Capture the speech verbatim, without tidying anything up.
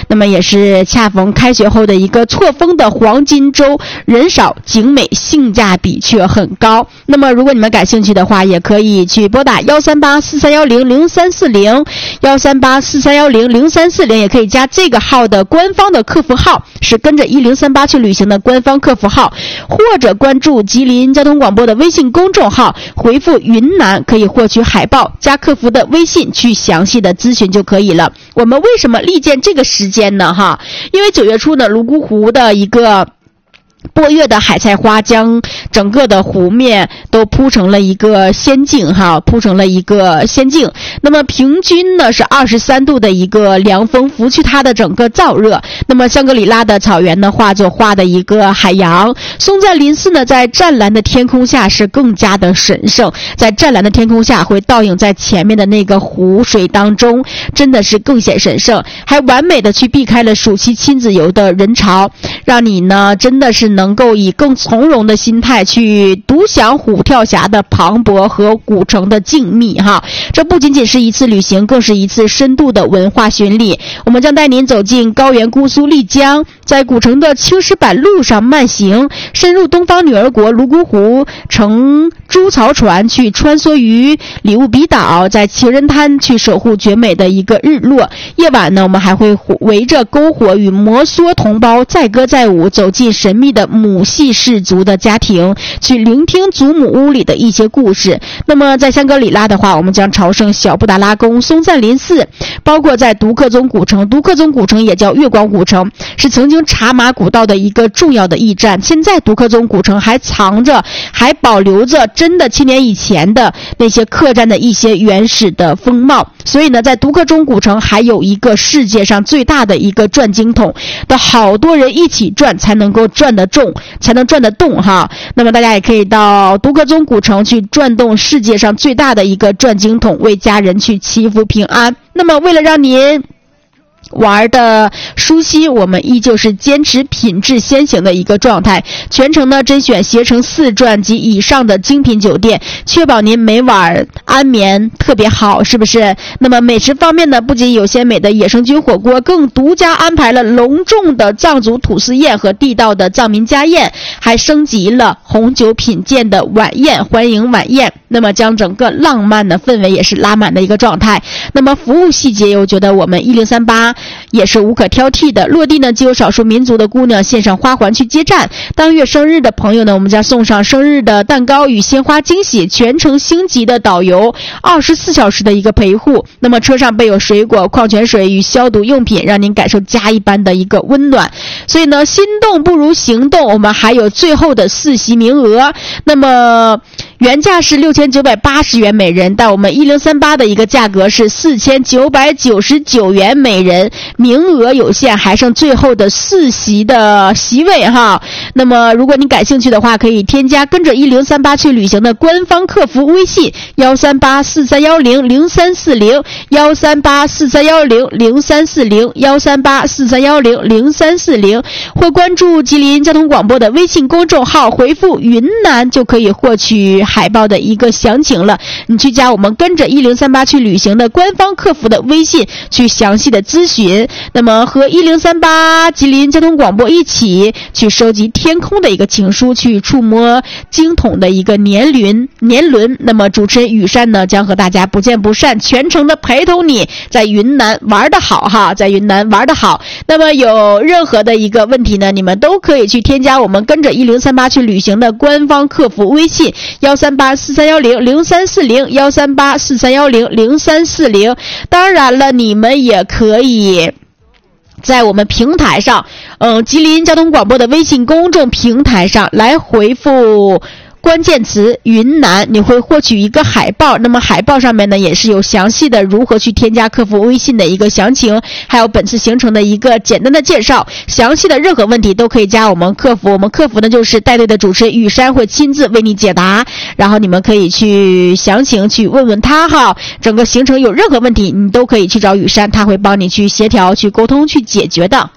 那么也是恰逢开学后的一个错峰的黄金周，人少景美，性价比却很高。那么如果你们感兴趣的话，也可以去拨打幺三八四三幺零零三四零幺三八四三幺零零三四零，也可以加这个号的官方的客服号，是跟着一零三八去旅行的官方客服号，或者关注吉林交通广播的微信公众号，回复云南可以获取海报，加客服的微信去详细的咨询就可以了。我们为什么力荐这个时间呢？哈，因为九月初呢，泸沽湖的一个波月的海菜花将整个的湖面都铺成了一个仙境哈，铺成了一个仙境。那么平均呢是二十三度的一个凉风拂去它的整个燥热。那么香格里拉的草原呢化作花的一个海洋，松赞林寺呢在湛蓝的天空下是更加的神圣，在湛蓝的天空下会倒映在前面的那个湖水当中，真的是更显神圣，还完美的去避开了暑期亲子游的人潮，让你呢真的是能够以更从容的心态去独享虎跳峡的磅礴和古城的静谧哈。这不仅仅是一次旅行，更是一次深度的文化巡礼。我们将带您走进高原姑苏丽江，在古城的青石板路上慢行，深入东方女儿国泸沽湖，乘猪槽船去穿梭于里乌比岛，在情人滩去守护绝美的一个日落。夜晚呢，我们还会围着篝火与摩梭同胞载歌载舞，走进神秘的母系氏族的家庭，去聆听祖母屋里的一些故事。那么在香格里拉的话，我们将朝圣小布达拉宫、松赞林寺，包括在独克宗古城。独克宗古城也叫月光古城，是曾经茶马古道的一个重要的驿站。现在独克宗古城还藏着，还保留着真的千年以前的那些客栈的一些原始的风貌。所以呢，在独克宗古城还有一个世界上最大的一个转经筒的，好多人一起转才能够转得重，才能转得动哈。那么大家也可以到独克宗古城去转动世界上最大的一个转经筒，为家人去祈福平安。那么为了让您玩的舒心，我们依旧是坚持品质先行的一个状态，全程呢甄选携程四钻及以上的精品酒店，确保您每晚安眠特别好，是不是？那么美食方面呢，不仅有鲜美的野生菌火锅，更独家安排了隆重的藏族土司宴和地道的藏民家宴，还升级了红酒品鉴的晚宴，欢迎晚宴。那么将整个浪漫的氛围也是拉满的一个状态。那么服务细节，我觉得我们一零三八也是无可挑剔的。落地呢，就有少数民族的姑娘献上花环去接站。当月生日的朋友呢，我们将送上生日的蛋糕与鲜花惊喜。全程星级的导游，二十四小时的一个陪护。那么车上备有水果、矿泉水与消毒用品，让您感受家一般的一个温暖。所以呢，心动不如行动，我们还有最后的四席名额。那么原价是六千九百八十元每人，但我们一零三八的一个价格是四千九百九十九元每人，名额有限，还剩最后的四席的席位哈。那么如果你感兴趣的话，可以添加跟着一零三八去旅行的官方客服微信幺三八四三幺零零三四零幺三八四三幺零零三四零幺三八四三幺零零三四零，或关注吉林交通广播的微信公众号，回复云南就可以获取海报的一个详情了。你去加我们跟着一零三八去旅行的官方客服的微信去详细的咨询，那么和一零三八吉林交通广播一起去收集天空的一个情书，去触摸经筒的一个年轮年轮。那么主持人雨山呢，将和大家不见不散，全程的陪同你在云南玩得好哈，在云南玩得好。那么有任何的一个问题呢，你们都可以去添加我们跟着一零三八去旅行的官方客服微信幺三八四三幺零零三四零幺三八四三幺零零三四零。当然了，你们也可以在我们平台上，嗯，吉林交通广播的微信公众平台上来回复关键词云南，你会获取一个海报。那么海报上面呢，也是有详细的如何去添加客服微信的一个详情，还有本次行程的一个简单的介绍。详细的任何问题都可以加我们客服，我们客服呢就是带队的主持人雨山，会亲自为你解答，然后你们可以去详情去问问他哈。整个行程有任何问题，你都可以去找雨山，他会帮你去协调、去沟通、去解决的。